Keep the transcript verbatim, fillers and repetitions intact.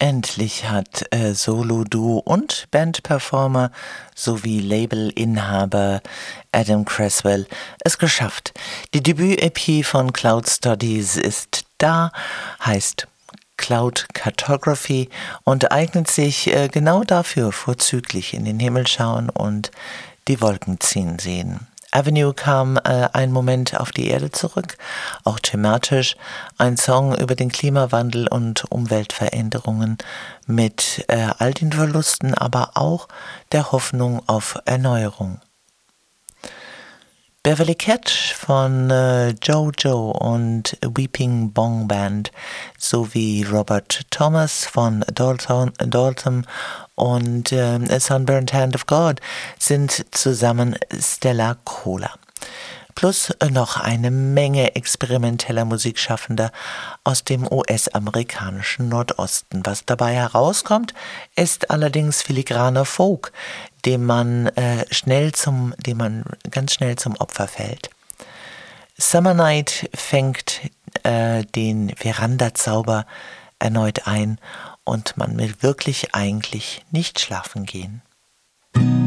Endlich hat äh, Solo, Duo und Bandperformer sowie Labelinhaber Adam Cresswell es geschafft. Die Debüt-E P von Cloud Studies ist da, heißt Cloud Cartography und eignet sich äh, genau dafür vorzüglich: in den Himmel schauen und die Wolken ziehen sehen. Avenue kam äh, einen Moment auf die Erde zurück, auch thematisch ein Song über den Klimawandel und Umweltveränderungen mit äh, all den Verlusten, aber auch der Hoffnung auf Erneuerung. Beverly Cat von äh, Jojo und Weeping Bong Band sowie Robert Thomas von Dalton, Dalton und äh, Sunburned Hand of God sind zusammen Stella Cola. Plus noch eine Menge experimenteller Musikschaffender aus dem U S-amerikanischen Nordosten. Was dabei herauskommt, ist allerdings filigraner Folk, dem man äh, schnell zum, dem man ganz schnell zum Opfer fällt. Summer Night fängt äh, den Verandazauber erneut ein und man will wirklich eigentlich nicht schlafen gehen.